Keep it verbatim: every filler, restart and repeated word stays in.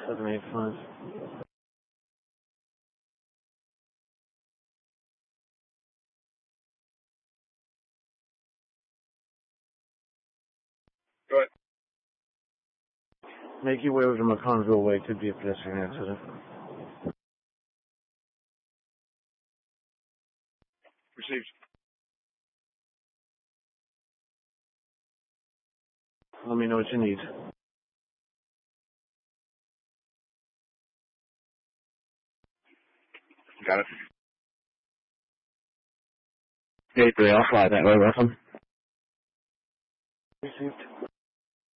seven eight five. Go ahead. Make your way over to McConnville Way. Could be a pedestrian accident. Received. Let me know what you need. Got it. eight three, I'll fly that way, Russell. Received.